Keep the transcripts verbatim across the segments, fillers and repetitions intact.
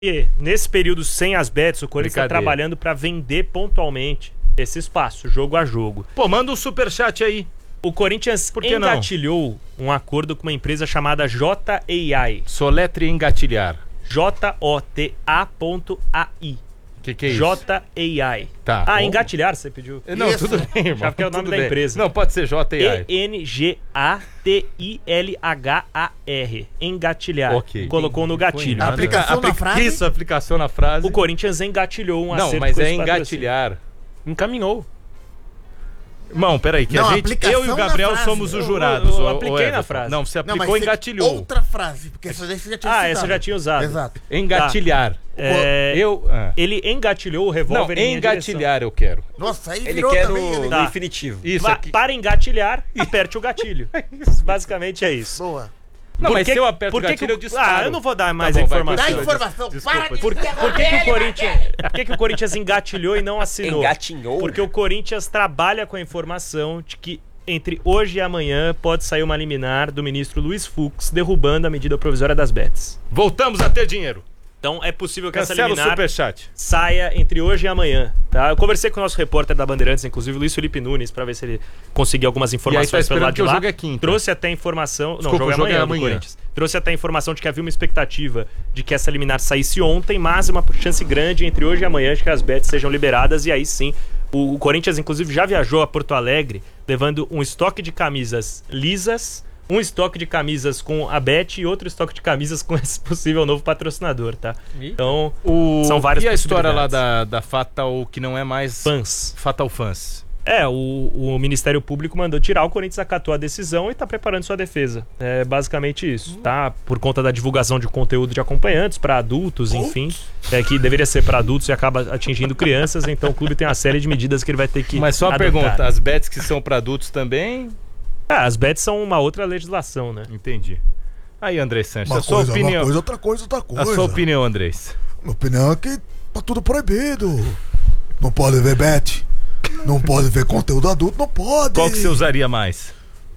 E nesse período sem as bets, o Corinthians está trabalhando para vender pontualmente esse espaço, jogo a jogo. Pô, manda um superchat aí. O Corinthians engatilhou não? um acordo com uma empresa chamada J A I. Soletre engatilhar. J O T A A I. O que, que é isso? J A I. Tá. Ah, engatilhar, você pediu? Não, isso. Tudo bem, irmão. Já porque é o nome da bem. empresa. Não, pode ser J A I. E N G A T I L H A R. Engatilhar. Ok. Colocou no gatilho. A aplicação Apli na frase? Isso, aplicação na frase. O Corinthians engatilhou um Não, acerto mas com é esse patrocínio. engatilhar. Encaminhou. Irmão, peraí, que Não, a gente, eu e o Gabriel somos os jurados. Eu, eu ou, apliquei ou na frase. Não, você Não, aplicou mas engatilhou. outra frase, porque essa daí você já tinha Ah, citado. essa eu já tinha usado. Exato. Engatilhar. É, Eu, ah. Ele engatilhou o Não, revólver em minha engatilhar eu quero. Nossa, aí Ele virou quer também. no, ele- no Tá. infinitivo. Isso Va- aqui. Para engatilhar, aperte o gatilho. Basicamente é isso. Boa. Não, Por mas que- se eu aperto por o que gatilho, que eu disparo. Ah, eu não vou dar mais Tá bom, vai, informação. Dá Desculpa, informação. desculpa, Para de Por, ser por que, que o Corinthians, por que, que o Corinthians engatilhou e não assinou? Engatinhou? Porque o Corinthians trabalha com a informação de que entre hoje e amanhã pode sair uma liminar do ministro Luiz Fux derrubando a medida provisória das bets. Voltamos a ter dinheiro. Então é possível que essa Cancela o liminar superchat. saia entre hoje e amanhã, tá? Eu conversei com o nosso repórter da Bandeirantes, inclusive o Luiz Felipe Nunes, pra ver se ele conseguiu algumas informações tá pelo esperando lado que de o lá. jogo é quinta. Trouxe até informação, Desculpa, não, o jogo é o jogo é amanhã, do amanhã. Corinthians. Trouxe até informação de que havia uma expectativa de que essa liminar saísse ontem, mas uma chance grande entre hoje e amanhã de que as bets sejam liberadas e aí sim o, o Corinthians inclusive já viajou a Porto Alegre levando um estoque de camisas lisas, um estoque de camisas com a Bet e outro estoque de camisas com esse possível novo patrocinador, tá? Então, O... são várias E a história lá possibilidades. da, da Fatal, que não é mais... Fãs. Fatal Fans. É, o, o Ministério Público mandou tirar, o Corinthians acatou a decisão e tá preparando sua defesa. É basicamente isso, tá? Por conta da divulgação de conteúdo de acompanhantes para adultos, enfim, é que deveria ser para adultos e acaba atingindo crianças, então o clube tem uma série de medidas que ele vai ter que Mas só a adotar. pergunta, as bets que são pra adultos também... Ah, as bets são uma outra legislação, né? Entendi. Aí, André Sanches, Uma a sua coisa, opinião... uma coisa, outra coisa, outra coisa. A sua opinião, Andrés. Minha opinião é que tá tudo proibido. Não pode ver bet. Não pode ver conteúdo adulto, não pode. Qual que você usaria mais?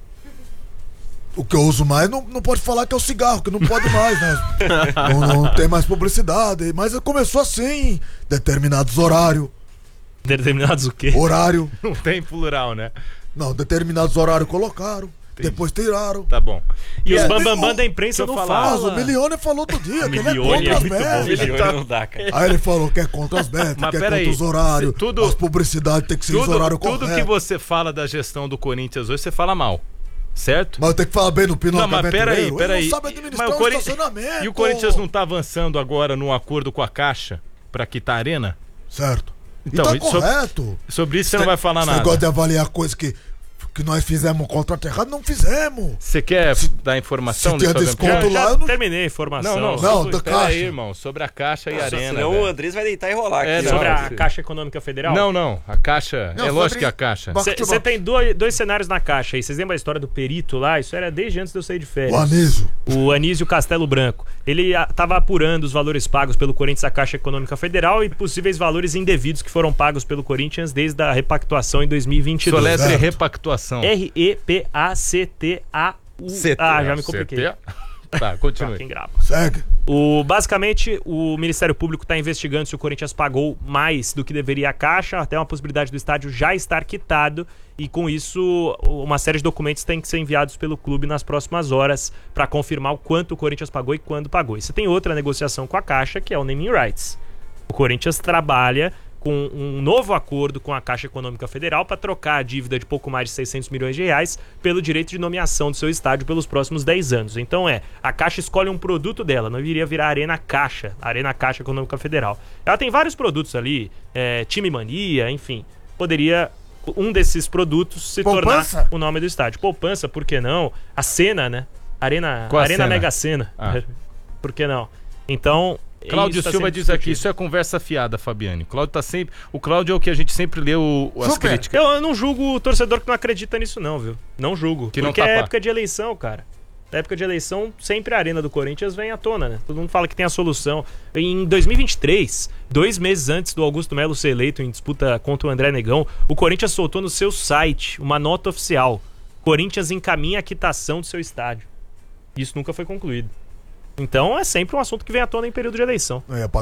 O que eu uso mais não, não pode falar que é o cigarro, que não pode mais, né? não, não tem mais publicidade. Mas começou assim, determinados horários. Determinados o quê? Horário. Não tem plural, né? Não, determinados horários colocaram. Entendi. Depois tiraram. Tá bom. E os É, bambambam o- da imprensa deixa eu não falar. Mas o falam. Milione falou outro dia que ele é Milione contra é as muito bom, bets. Milione. Milhões não dá, cara. Aí ele falou que é contra as bets, Mas que é peraí, contra os horários. se tudo- As publicidades tem que ser os Tudo, horários tudo corretos. que você fala da gestão do Corinthians hoje, você fala mal. Certo? Mas tem que falar bem no Pinoca Não, mas peraí, Aventureiro. peraí. Ele não sabe administrar Mas o o Cori- estacionamento. E o Corinthians não tá avançando agora num acordo com a Caixa pra quitar a arena? Certo. Então, Então, e tá so- correto. Sobre isso você não vai falar Esse nada. negócio de avaliar coisas que, que nós fizemos um contrato errado, não fizemos. Você quer dar informação se tinha sobre desconto a Já, lá, já eu não- terminei a informação. Não, não, Não, sobre, da pera Caixa. aí, irmão, sobre a Caixa e a Nossa, arena. senão velho. o Andrés vai deitar e rolar aqui. É, ó. não. Sobre a você- Caixa Econômica Federal? Não, não, a Caixa, Não, é lógico sobre- que a Caixa. Ba- Você tem dois, dois cenários na Caixa aí. Vocês lembram a história do perito lá? Isso era desde antes de eu sair de férias. O Anísio. O Anísio Castelo Branco. Ele estava apurando os valores pagos pelo Corinthians à Caixa Econômica Federal e possíveis valores indevidos que foram pagos pelo Corinthians desde a repactuação em dois mil e vinte e dois. Soletre Certo. repactuação. R E P A C T A U. C T. Ah, já me compliquei. C T? Tá, Tá, continue. quem grava. Segue. O, basicamente, o Ministério Público está investigando se o Corinthians pagou mais do que deveria a Caixa, até uma possibilidade do estádio já estar quitado, e com isso uma série de documentos tem que ser enviados pelo clube nas próximas horas para confirmar o quanto o Corinthians pagou e quando pagou. E você tem outra negociação com a Caixa, que é o naming rights. O Corinthians trabalha com um novo acordo com a Caixa Econômica Federal para trocar a dívida de pouco mais de seiscentos milhões de reais pelo direito de nomeação do seu estádio pelos próximos dez anos. Então é, a Caixa escolhe um produto dela, não iria virar Arena Caixa, Arena Caixa Econômica Federal. Ela tem vários produtos ali, é, Time Mania, enfim, poderia um desses produtos se Poupança? tornar o nome do estádio. Poupança, por que não? A Sena, né? Arena, Qual a Arena Sena? Mega Sena. Ah. Por que não? Então... Cláudio isso tá Silva sendo diz aqui, discutido. isso é conversa fiada, Fabiane. Cláudio tá sempre, o Cláudio é o que a gente sempre lê o, as Super. críticas. Eu, eu não julgo o torcedor que não acredita nisso, não, viu? Não julgo. Que não porque tá é pá. época de eleição, cara. Na época de eleição, sempre a arena do Corinthians vem à tona, né? Todo mundo fala que tem a solução. Em dois mil e vinte e três, dois meses antes do Augusto Melo ser eleito em disputa contra o André Negão, o Corinthians soltou no seu site uma nota oficial. Corinthians encaminha a quitação do seu estádio. Isso nunca foi concluído. Então é sempre um assunto que vem à tona em período de eleição. É,